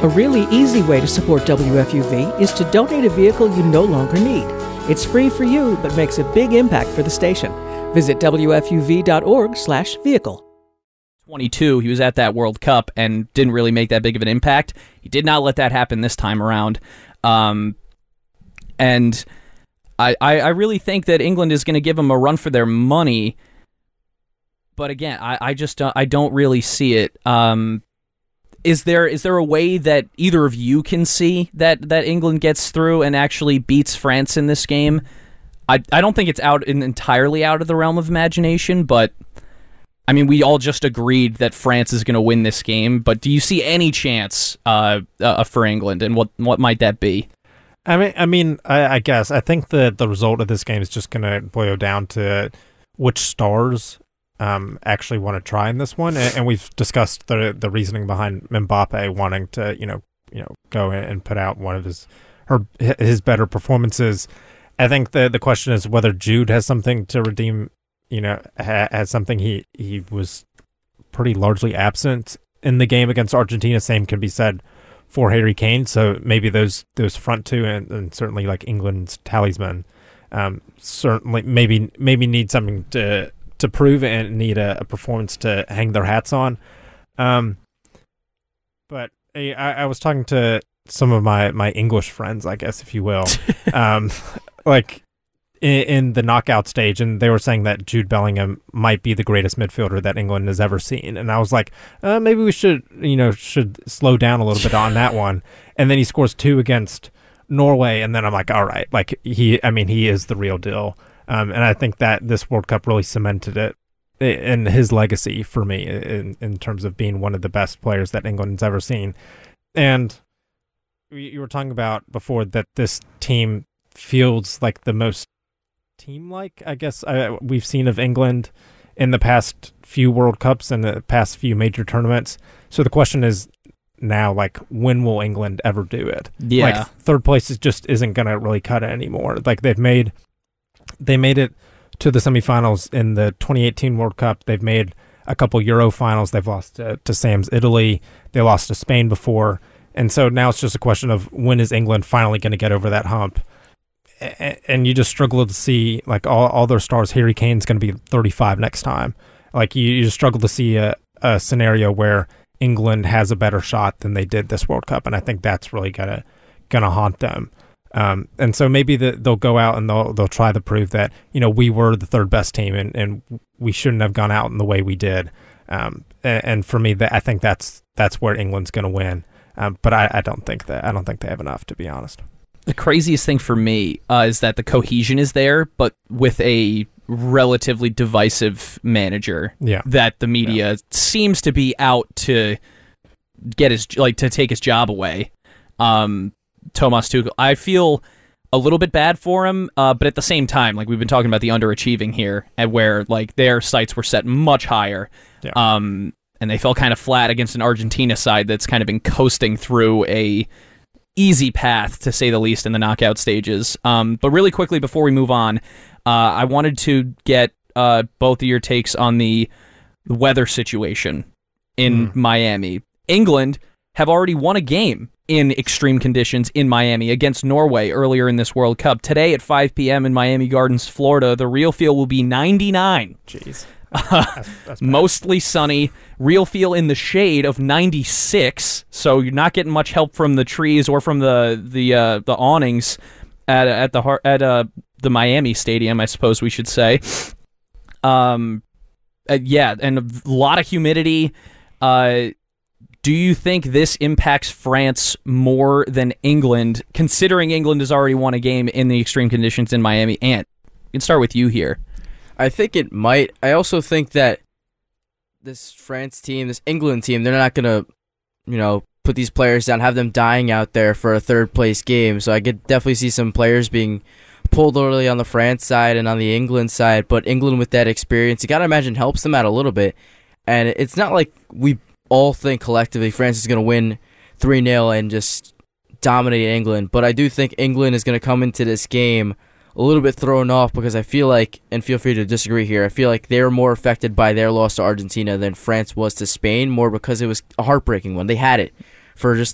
A really easy way to support WFUV is to donate a vehicle you no longer need. It's free for you, but makes a big impact for the station. Visit WFUV.org/vehicle. 22, he was at that World Cup and didn't really make that big of an impact. He did not let that happen this time around. And I really think that England is going to give him a run for their money. But again, I don't really see it. Is there a way that either of you can see that England gets through and actually beats France in this game? I don't think it's entirely out of the realm of imagination, but I mean, we all just agreed that France is going to win this game. But do you see any chance for England, and what might that be? I guess I think that the result of this game is just going to boil down to which stars actually want to try in this one, and we've discussed the reasoning behind Mbappe wanting to go in and put out one of his better performances. I think the question is whether Jude has something to redeem. Has something. He was pretty largely absent in the game against Argentina. Same can be said for Harry Kane. So maybe those front two and certainly like England's talisman certainly maybe need something to prove and need a performance to hang their hats on. But I was talking to some of my English friends, I guess, if you will, like in the knockout stage, and they were saying that Jude Bellingham might be the greatest midfielder that England has ever seen. And I was like, maybe we should slow down a little bit on that one. And then he scores 2 against Norway, and then I'm like, all right, like he is the real deal. And I think that this World Cup really cemented it in his legacy for me in terms of being one of the best players that England's ever seen. And you were talking about before that this team feels like the most team-like, I guess, we've seen of England in the past few World Cups and the past few major tournaments. So the question is now, like, when will England ever do it? Yeah. Like, third place isn't going to really cut it anymore. Like, they made it to the semifinals in the 2018 World Cup. They've made a couple Euro finals. They've lost to Sam's Italy. They lost to Spain before. And so now it's just a question of when is England finally going to get over that hump? And you just struggle to see, like, all their stars. Harry Kane's going to be 35 next time. Like, you just struggle to see a scenario where England has a better shot than they did this World Cup, and I think that's really gonna haunt them. And so maybe they'll go out and they'll try to prove that we were the third best team and we shouldn't have gone out in the way we did. And for me, I think that's where England's going to win. But I don't think they have enough, to be honest. The craziest thing for me is that the cohesion is there, but with a relatively divisive manager. Yeah. That the media seems to be out to get to take his job away. Thomas Tuchel. I feel a little bit bad for him, but at the same time, like, we've been talking about the underachieving here, and where, like, their sights were set much higher. Yeah. And they fell kind of flat against an Argentina side that's kind of been coasting through a easy path, to say the least, in the knockout stages. But really quickly, before we move on, I wanted to get both of your takes on the weather situation in Miami. England have already won a game in extreme conditions in Miami against Norway earlier in this World Cup. Today at 5 p.m. in Miami Gardens, Florida, the real feel will be 99. Jeez. That's Mostly sunny. Real feel in the shade of 96. So you're not getting much help from the trees or from the awnings at the Miami Stadium, I suppose we should say. And a lot of humidity. Do you think this impacts France more than England, considering England has already won a game in the extreme conditions in Miami? Ant, we can start with you here. I think it might. I also think that this France team, this England team, they're not going to, put these players down, have them dying out there for a third-place game. So I could definitely see some players being pulled early on the France side and on the England side. But England, with that experience, you got to imagine, helps them out a little bit. And it's not like we all think collectively France is going to win 3-0 and just dominate England. But I do think England is going to come into this game a little bit thrown off, because I feel like, and feel free to disagree here, I feel like they're more affected by their loss to Argentina than France was to Spain, more because it was a heartbreaking one. They had it for just